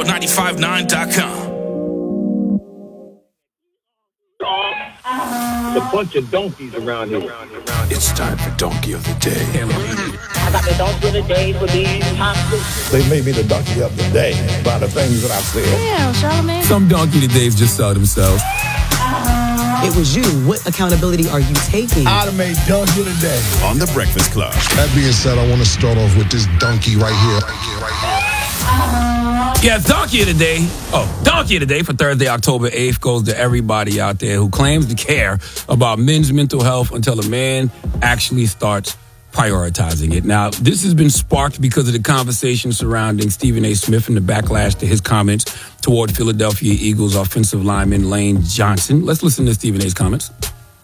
radio 95.9.com. A bunch of donkeys around here. It's time for Donkey of the Day. I got the donkey of the day for being toxic. They may be the donkey of the day by the things that I've said. Damn, Charlamagne. Some donkey todays just sell themselves. It was you. What accountability are you taking? I'd have made donkey of the day on The Breakfast Club. That being said, I want to start off with this donkey right here. Yeah, Donkey of the Day. Donkey of the Day for Thursday, October 8th goes to everybody out there who claims to care about men's mental health until a man actually starts prioritizing it. Now, this has been sparked because of the conversation surrounding Stephen A. Smith and the backlash to his comments toward Philadelphia Eagles offensive lineman Lane Johnson. Let's listen to Stephen A.'s comments.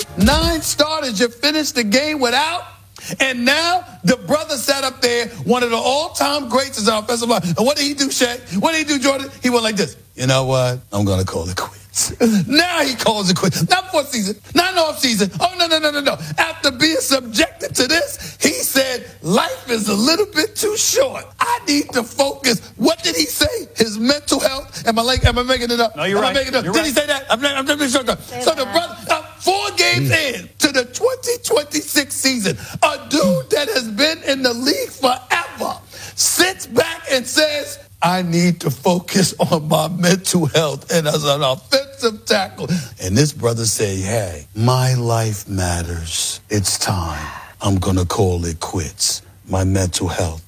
9 starters you finished the game without, and now the brother sat up there, one of the all-time greats as an offensive line. And what did he do, Shaq? What did he do, Jordan? He went like this. You know what? I'm going to call it quits. Now he calls it quits. Not for season, not an off season. Oh, no. After being subjected to this, he said, life is a little bit too short. I need to focus. What did he say? His mental health. Am I making it up? No, you're right. Did he say that? I'm just making sure. So the brother, 4 games in to the 2026 season, a dude that has been in the league forever sits back and says, I need to focus on my mental health and as an offensive tackle. And this brother said, hey, my life matters. It's time. I'm going to call it quits. My mental health.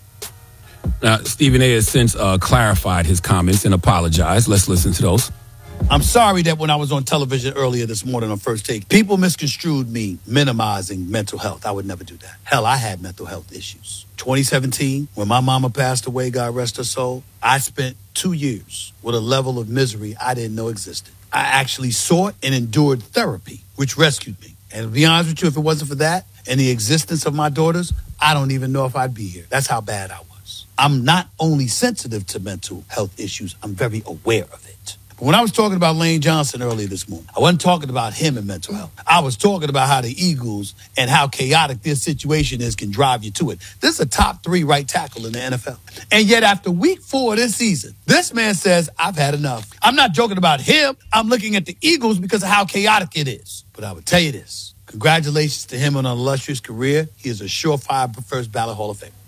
Now, Stephen A. has since clarified his comments and apologized. Let's listen to those. I'm sorry that when I was on television earlier this morning on First Take, people misconstrued me minimizing mental health. I would never do that. Hell, I had mental health issues. 2017, when my mama passed away, God rest her soul, I spent 2 years with a level of misery I didn't know existed. I actually sought and endured therapy, which rescued me. And to be honest with you, if it wasn't for that and the existence of my daughters, I don't even know if I'd be here. That's how bad I was. I'm not only sensitive to mental health issues, I'm very aware of it. When I was talking about Lane Johnson earlier this morning, I wasn't talking about him and mental health. I was talking about how the Eagles and how chaotic this situation is can drive you to it. This is a top 3 right tackle in the NFL. And yet after week 4 of this season, this man says, I've had enough. I'm not joking about him. I'm looking at the Eagles because of how chaotic it is. But I would tell you this. Congratulations to him on an illustrious career. He is a surefire first ballot Hall of Fame.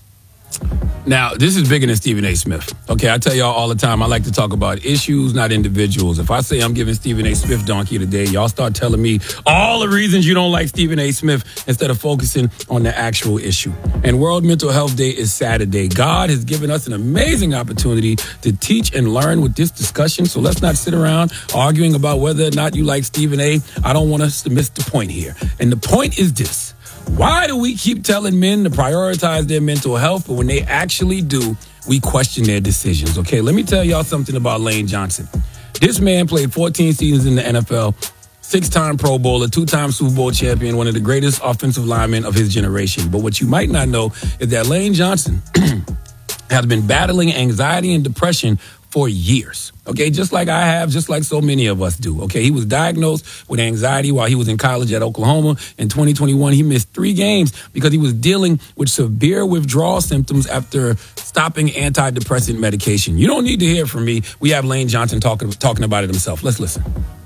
Now, this is bigger than Stephen A. Smith. Okay, I tell y'all all the time, I like to talk about issues, not individuals. If I say I'm giving Stephen A. Smith donkey today, y'all start telling me all the reasons you don't like Stephen A. Smith instead of focusing on the actual issue. And World Mental Health Day is Saturday. God has given us an amazing opportunity to teach and learn with this discussion, so let's not sit around arguing about whether or not you like Stephen A. I don't want us to miss the point here. And the point is this. Why do we keep telling men to prioritize their mental health, but when they actually do, we question their decisions? Okay, let me tell y'all something about Lane Johnson. This man played 14 seasons in the NFL, 6-time Pro Bowler, 2-time Super Bowl champion, one of the greatest offensive linemen of his generation. But what you might not know is that Lane Johnson has been battling anxiety and depression for years. Okay, just like I have, just like so many of us do. Okay, he was diagnosed with anxiety while he was in college at Oklahoma. In 2021, he missed 3 games because he was dealing with severe withdrawal symptoms after stopping antidepressant medication. You don't need to hear from me. We have Lane Johnson talking about it himself. Let's listen.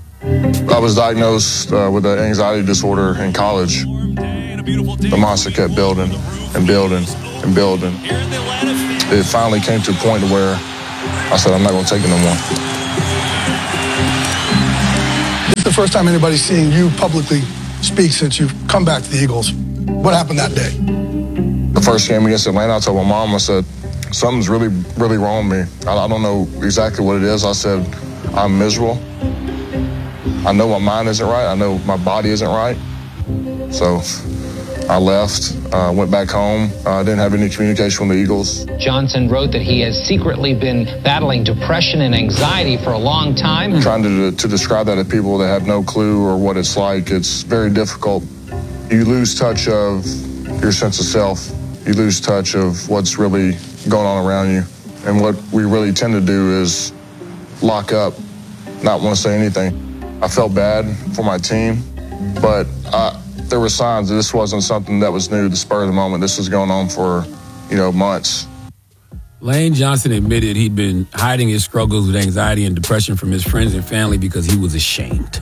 I was diagnosed with an anxiety disorder in college. The monster kept building and building and building. It finally came to a point where I said, I'm not going to take it no more. This is the first time anybody's seeing you publicly speak since you've come back to the Eagles. What happened that day? The first game against Atlanta, I told my mom, I said, something's really, really wrong with me. I don't know exactly what it is. I said, I'm miserable. I know my mind isn't right. I know my body isn't right. So I left, went back home. I didn't have any communication with the Eagles. Johnson wrote that he has secretly been battling depression and anxiety for a long time. Trying to describe that to people that have no clue or what it's like, it's very difficult. You lose touch of your sense of self. You lose touch of what's really going on around you. And what we really tend to do is lock up, not want to say anything. I felt bad for my team, but there were signs that this wasn't something that was new, the spur of the moment. This was going on for, months. Lane Johnson admitted he'd been hiding his struggles with anxiety and depression from his friends and family because he was ashamed.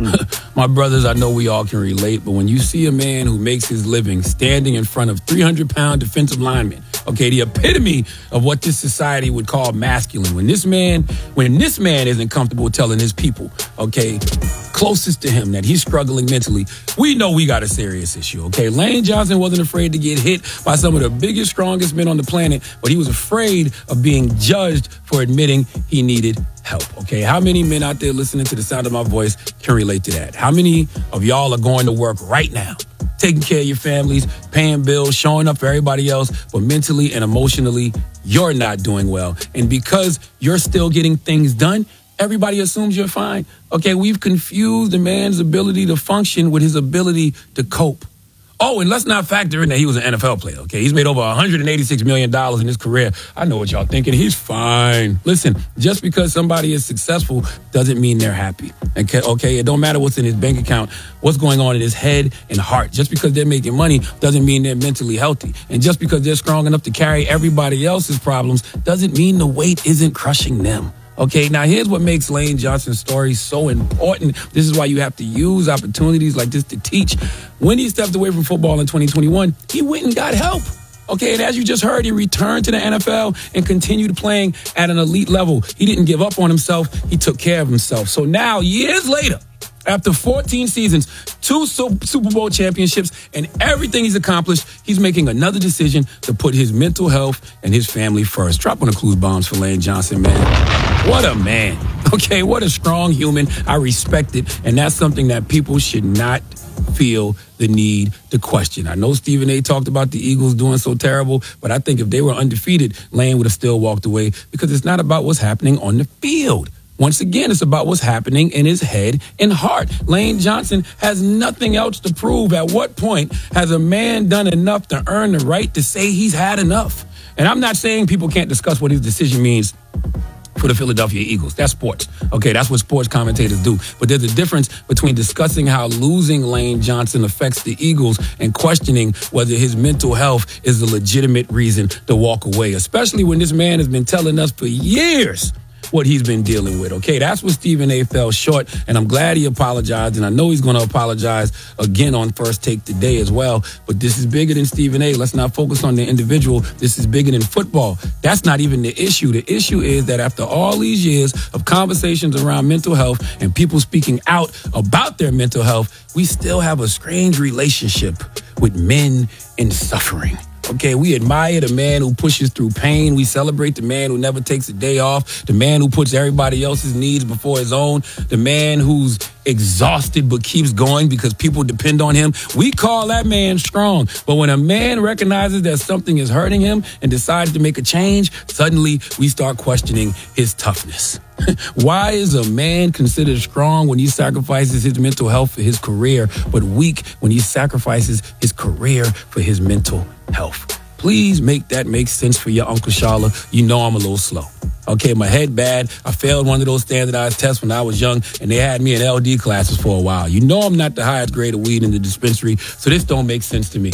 My brothers, I know we all can relate, but when you see a man who makes his living standing in front of 300-pound defensive linemen, okay, the epitome of what this society would call masculine, when this man isn't comfortable telling his people, okay, closest to him that he's struggling mentally, we know we got a serious issue, okay? Lane Johnson wasn't afraid to get hit by some of the biggest, strongest men on the planet, but he was afraid of being judged for admitting he needed help, okay? How many men out there listening to the sound of my voice can relate to that? How many of y'all are going to work right now, taking care of your families, paying bills, showing up for everybody else, but mentally and emotionally, you're not doing well. And because you're still getting things done, everybody assumes you're fine. Okay, we've confused a man's ability to function with his ability to cope. Oh, and let's not factor in that he was an NFL player, okay? He's made over $186 million in his career. I know what y'all thinking. He's fine. Listen, just because somebody is successful doesn't mean they're happy, okay? It don't matter what's in his bank account, what's going on in his head and heart. Just because they're making money doesn't mean they're mentally healthy. And just because they're strong enough to carry everybody else's problems doesn't mean the weight isn't crushing them. Okay, now here's what makes Lane Johnson's story so important. This is why you have to use opportunities like this to teach. When he stepped away from football in 2021, he went and got help. Okay, and as you just heard, he returned to the NFL and continued playing at an elite level. He didn't give up on himself. He took care of himself. So now, years later, after 14 seasons, 2 Super Bowl championships, and everything he's accomplished, he's making another decision to put his mental health and his family first. Drop on the clues bombs for Lane Johnson, man. What a man. Okay, what a strong human. I respect it, and that's something that people should not feel the need to question. I know Stephen A. talked about the Eagles doing so terrible, but I think if they were undefeated, Lane would have still walked away because it's not about what's happening on the field. Once again, it's about what's happening in his head and heart. Lane Johnson has nothing else to prove. At what point has a man done enough to earn the right to say he's had enough? And I'm not saying people can't discuss what his decision means for the Philadelphia Eagles. That's sports. Okay, that's what sports commentators do. But there's a difference between discussing how losing Lane Johnson affects the Eagles and questioning whether his mental health is a legitimate reason to walk away, especially when this man has been telling us for years what he's been dealing with, okay? That's what Stephen A. fell short, and I'm glad he apologized, and I know he's going to apologize again on First Take today as well, but this is bigger than Stephen A. Let's not focus on the individual. This is bigger than football. That's not even the issue. The issue is that after all these years of conversations around mental health and people speaking out about their mental health, we still have a strange relationship with men in suffering. Okay, we admire the man who pushes through pain. We celebrate the man who never takes a day off, the man who puts everybody else's needs before his own, the man who's exhausted but keeps going because people depend on him. We call that man strong. But when a man recognizes that something is hurting him and decides to make a change, suddenly we start questioning his toughness. Why is a man considered strong when he sacrifices his mental health for his career, but weak when he sacrifices his career for his mental health? Please make that make sense for your Uncle Shala. You know I'm a little slow. Okay, my head bad. I failed one of those standardized tests when I was young, and they had me in LD classes for a while. You know I'm not the highest grade of weed in the dispensary, so this don't make sense to me.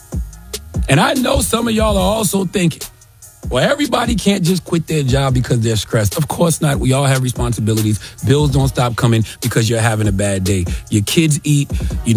And I know some of y'all are also thinking, well, everybody can't just quit their job because they're stressed. Of course not. We all have responsibilities. Bills don't stop coming because you're having a bad day. Your kids eat,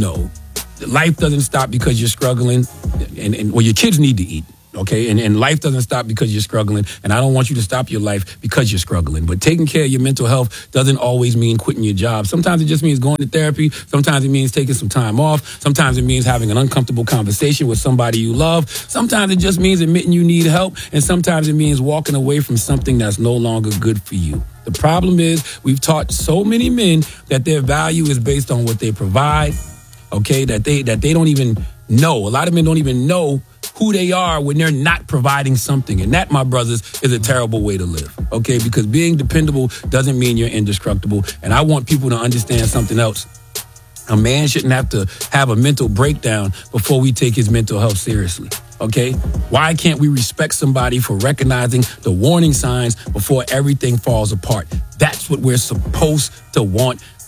life doesn't stop because you're struggling. And your kids need to eat. Okay, and life doesn't stop because you're struggling, and I don't want you to stop your life because you're struggling. But taking care of your mental health doesn't always mean quitting your job. Sometimes it just means going to therapy. Sometimes it means taking some time off. Sometimes it means having an uncomfortable conversation with somebody you love. Sometimes it just means admitting you need help, and sometimes it means walking away from something that's no longer good for you. The problem is we've taught so many men that their value is based on what they provide, okay, that they don't even know. A lot of men don't even know who they are when they're not providing something. And that, my brothers, is a terrible way to live, okay? Because being dependable doesn't mean you're indestructible. And I want people to understand something else. A man shouldn't have to have a mental breakdown before we take his mental health seriously, okay? Why can't we respect somebody for recognizing the warning signs before everything falls apart? That's what we're supposed to want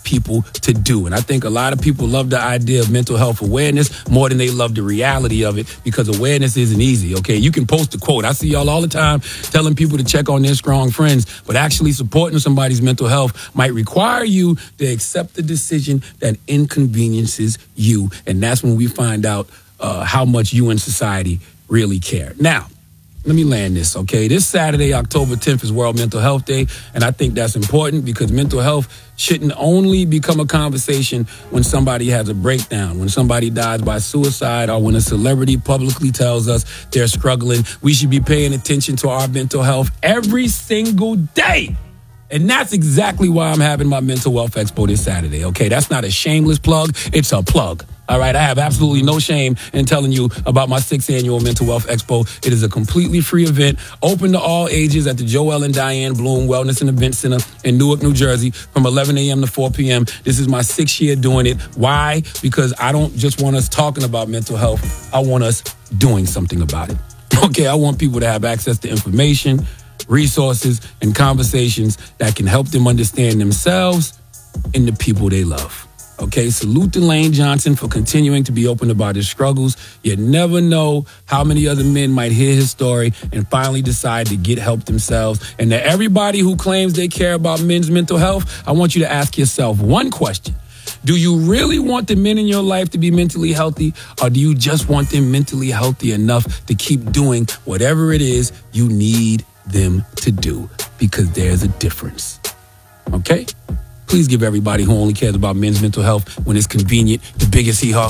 people to do. And I think a lot of people love the idea of mental health awareness more than they love the reality of it, because awareness isn't easy, okay? You can post a quote. I see y'all all the time telling people to check on their strong friends, but actually supporting somebody's mental health might require you to accept the decision that inconveniences you. And that's when we find out how much you in society really care. Now, let me land this, okay? This Saturday, October 10th, is World Mental Health Day, and I think that's important because mental health shouldn't only become a conversation when somebody has a breakdown, when somebody dies by suicide, or when a celebrity publicly tells us they're struggling. We should be paying attention to our mental health every single day. And that's exactly why I'm having my Mental Wealth Expo this Saturday, okay? That's not a shameless plug, it's a plug. All right, I have absolutely no shame in telling you about my 6th annual Mental Wealth Expo. It is a completely free event, open to all ages at the Joel and Diane Bloom Wellness and Event Center in Newark, New Jersey, from 11 a.m. to 4 p.m. This is my 6th year doing it. Why? Because I don't just want us talking about mental health. I want us doing something about it. Okay, I want people to have access to information, resources, and conversations that can help them understand themselves and the people they love. Okay, salute to Lane Johnson for continuing to be open about his struggles. You never know how many other men might hear his story and finally decide to get help themselves. And to everybody who claims they care about men's mental health, I want you to ask yourself one question. Do you really want the men in your life to be mentally healthy, or do you just want them mentally healthy enough to keep doing whatever it is you need them to do? Because there's a difference. Okay? Please give everybody who only cares about men's mental health when it's convenient the biggest hee-haw.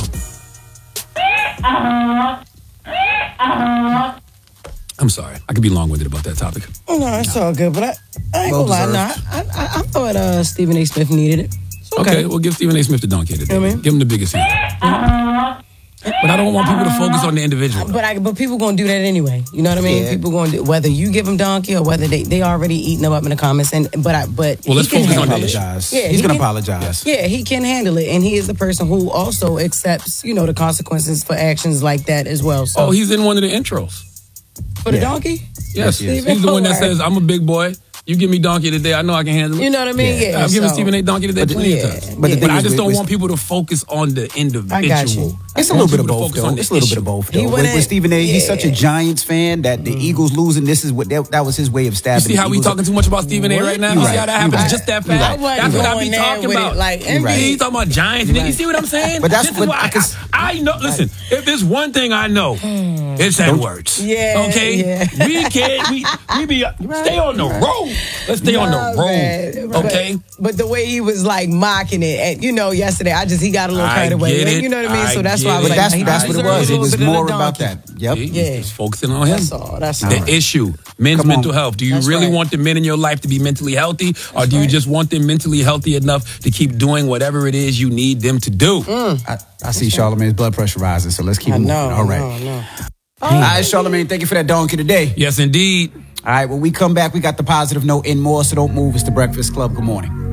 I'm sorry. I could be long-winded about that topic. No, it's all good, but I ain't gonna lie. No, I thought Stephen A. Smith needed it. Okay, well, give Stephen A. Smith the donkey today. You know what I mean? Give him the biggest hee-haw. But I don't want people to focus on the individual. But people gonna do that anyway. You know what I mean? Yeah. People gonna do, whether you give them donkey or whether they already eating them up in the comments. But let's focus on apologize. Yeah, he's gonna apologize. Yeah, he can handle it, and he is the person who also accepts the consequences for actions like that as well. So he's in one of the intros for the donkey. Yes, he's the one that says, "I'm a big boy. You give me donkey today, I know I can handle it." You know what I mean? Yeah. I've given Stephen A. donkey today plenty of times. But I just don't want people to focus on the individual. I got you. It's a little bit of both, though. It's a little bit of both, though. With Stephen A., he's such a Giants fan that the Eagles losing, this is what that was his way of stabbing. You see how we talking too much about Stephen A. right now? You see how that happens just that fast? That's what I be talking about. He's talking about Giants. You see what I'm saying? But that's what I know. Listen, if there's one thing I know, it's N-words. Yeah. Okay? We can't, we be, stay on the road. Let's stay on the road. Okay? But the way he was like mocking it, and yesterday, he got a little carried away. You know what I mean? So that's why I was like, that's what it was. It was more about that. Yep. Yeah. Just focusing on him. That's all. The issue. Men's mental health. Do you really want the men in your life to be mentally healthy, or do you just want them mentally healthy enough to keep doing whatever it is you need them to do? I see Charlamagne's blood pressure rising, so let's keep moving. All right. All right, Charlamagne, thank you for that donkey today. Yes, indeed. All right, when we come back, we got the positive note and more, so don't move. It's the Breakfast Club. Good morning.